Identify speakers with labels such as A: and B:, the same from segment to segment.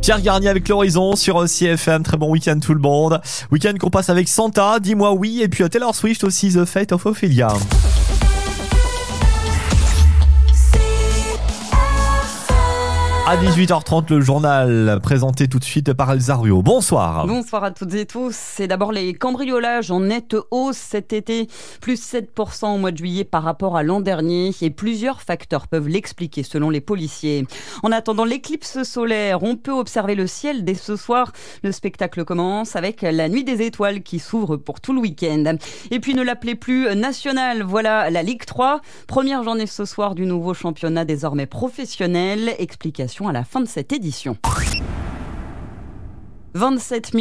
A: Pierre Garnier avec l'Horizon sur CFM. Très bon week-end tout le monde. Week-end qu'on passe avec Santa, Dis-moi oui, et puis Taylor Swift aussi, The Fate of Ophelia. À 18h30, le journal présenté tout de suite par Elsa Ruot. Bonsoir.
B: Bonsoir à toutes et tous. C'est d'abord les cambriolages en nette hausse cet été, plus 7% au mois de juillet par rapport à l'an dernier. Et plusieurs facteurs peuvent l'expliquer selon les policiers. En attendant l'éclipse solaire, on peut observer le ciel dès ce soir. Le spectacle commence avec la nuit des étoiles qui s'ouvre pour tout le week-end. Et puis ne l'appelez plus national, voilà la Ligue 3. Première journée ce soir du nouveau championnat désormais professionnel. Explication à la fin de cette édition. 27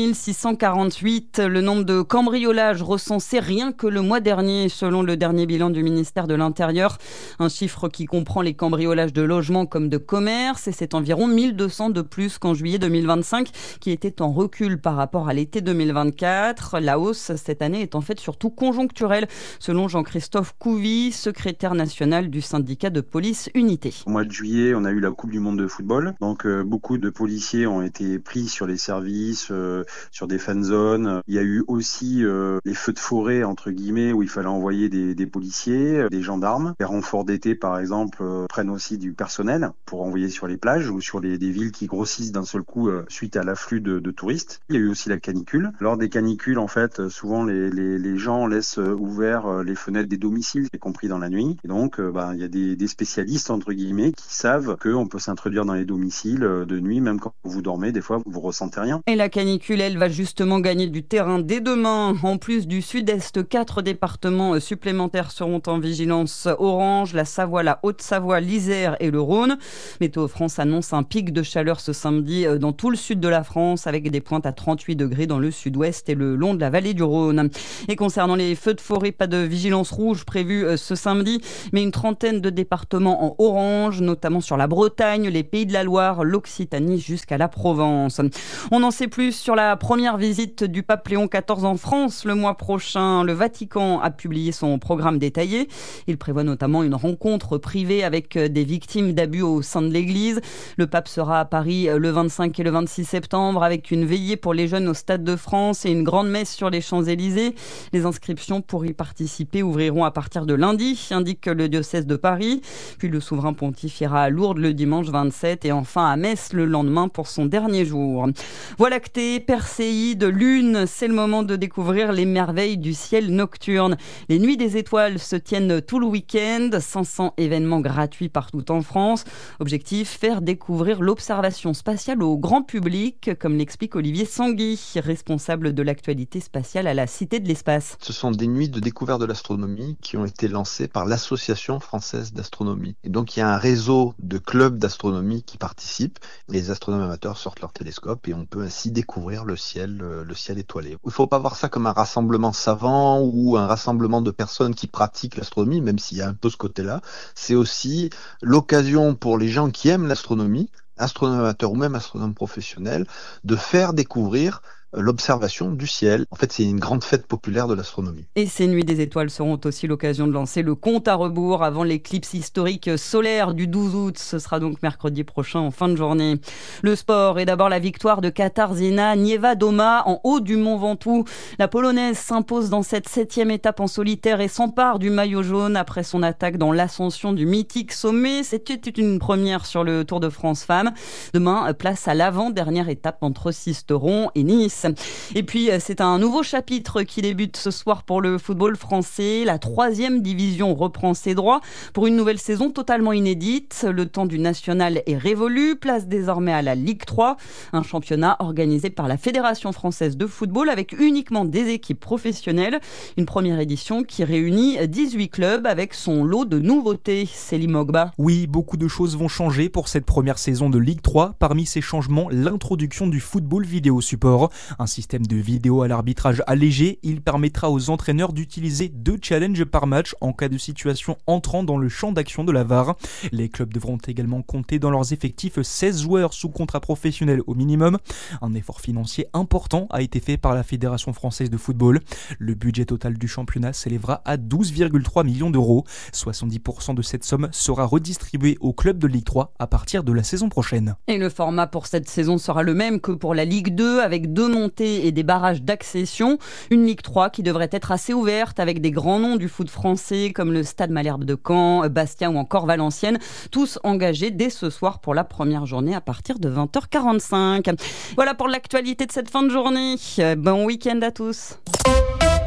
B: 648, le nombre de cambriolages recensés rien que le mois dernier, selon le dernier bilan du ministère de l'Intérieur. Un chiffre qui comprend les cambriolages de logements comme de commerce, et c'est environ 1200 de plus qu'en juillet 2025, qui était en recul par rapport à l'été 2024. La hausse cette année est en fait surtout conjoncturelle, selon Jean-Christophe Couvy, secrétaire national du syndicat de police Unité.
C: Au mois de juillet, on a eu la Coupe du Monde de football, donc beaucoup de policiers ont été pris sur les services, sur des fan zones. Il y a eu aussi les feux de forêt entre guillemets où il fallait envoyer des policiers, des gendarmes. Les renforts d'été par exemple prennent aussi du personnel pour envoyer sur les plages ou sur des villes qui grossissent d'un seul coup suite à l'afflux de touristes. Il y a eu aussi la canicule. Lors des canicules en fait souvent les gens laissent ouverts les fenêtres des domiciles, y compris dans la nuit. Et donc il y a des spécialistes entre guillemets qui savent qu'on peut s'introduire dans les domiciles de nuit même quand vous dormez. Des fois vous ressentez rien.
B: Et la canicule, elle, va justement gagner du terrain dès demain. En plus du sud-est, 4 départements supplémentaires seront en vigilance orange. La Savoie, la Haute-Savoie, l'Isère et le Rhône. Météo France annonce un pic de chaleur ce samedi dans tout le sud de la France, avec des pointes à 38 degrés dans le sud-ouest et le long de la vallée du Rhône. Et concernant les feux de forêt, pas de vigilance rouge prévue ce samedi, mais une trentaine de départements en orange, notamment sur la Bretagne, les Pays de la Loire, l'Occitanie jusqu'à la Provence. On en sait plus sur la première visite du pape Léon XIV en France le mois prochain. Le Vatican a publié son programme détaillé. Il prévoit notamment une rencontre privée avec des victimes d'abus au sein de l'Église. Le pape sera à Paris le 25 et le 26 septembre avec une veillée pour les jeunes au Stade de France et une grande messe sur les Champs-Élysées. Les inscriptions pour y participer ouvriront à partir de lundi, indique le diocèse de Paris. Puis le souverain pontife ira à Lourdes le dimanche 27 et enfin à Metz le lendemain pour son dernier jour. Voie lactée, Perséide, Lune, c'est le moment de découvrir les merveilles du ciel nocturne. Les nuits des étoiles se tiennent tout le week-end, 500 événements gratuits partout en France. Objectif, faire découvrir l'observation spatiale au grand public, comme l'explique Olivier Sanguy, responsable de l'actualité spatiale à la Cité de l'Espace.
D: Ce sont des nuits de découverte de l'astronomie qui ont été lancées par l'Association française d'astronomie. Et donc il y a un réseau de clubs d'astronomie qui participent. Les astronomes amateurs sortent leur télescope et on peut ainsi découvrir le ciel étoilé. Il ne faut pas voir ça comme un rassemblement savant ou un rassemblement de personnes qui pratiquent l'astronomie, même s'il y a un peu ce côté-là. C'est aussi l'occasion pour les gens qui aiment l'astronomie, astronomes amateurs ou même astronomes professionnels, de faire découvrir l'observation du ciel. En fait, c'est une grande fête populaire de l'astronomie.
B: Et ces nuits des étoiles seront aussi l'occasion de lancer le compte à rebours avant l'éclipse historique solaire du 12 août. Ce sera donc mercredi prochain en fin de journée. Le sport et d'abord la victoire de Katarzyna Niewiadoma en haut du Mont Ventoux. La Polonaise s'impose dans cette 7e étape en solitaire et s'empare du maillot jaune après son attaque dans l'ascension du mythique sommet. C'était une première sur le Tour de France Femmes. Demain, place à l'avant-dernière étape entre Sisteron et Nice. Et puis, c'est un nouveau chapitre qui débute ce soir pour le football français. La 3e division reprend ses droits pour une nouvelle saison totalement inédite. Le temps du national est révolu. Place désormais à la Ligue 3, un championnat organisé par la Fédération française de football avec uniquement des équipes professionnelles. Une première édition qui réunit 18 clubs avec son lot de nouveautés. Célim Mogba.
E: Oui, beaucoup de choses vont changer pour cette première saison de Ligue 3. Parmi ces changements, l'introduction du football vidéo support. Un système de vidéo à l'arbitrage allégé, il permettra aux entraîneurs d'utiliser 2 challenges par match en cas de situation entrant dans le champ d'action de la VAR. Les clubs devront également compter dans leurs effectifs 16 joueurs sous contrat professionnel au minimum. Un effort financier important a été fait par la Fédération française de football. Le budget total du championnat s'élèvera à 12,3 millions d'euros. 70% de cette somme sera redistribuée aux clubs de Ligue 3 à partir de la saison prochaine.
B: Et le format pour cette saison sera le même que pour la Ligue 2, avec 2 montées et des barrages d'accession. Une Ligue 3 qui devrait être assez ouverte, avec des grands noms du foot français comme le Stade Malherbe de Caen, Bastia ou encore Valenciennes, tous engagés dès ce soir pour la première journée à partir de 20h45. Voilà pour l'actualité de cette fin de journée. Bon week-end à tous.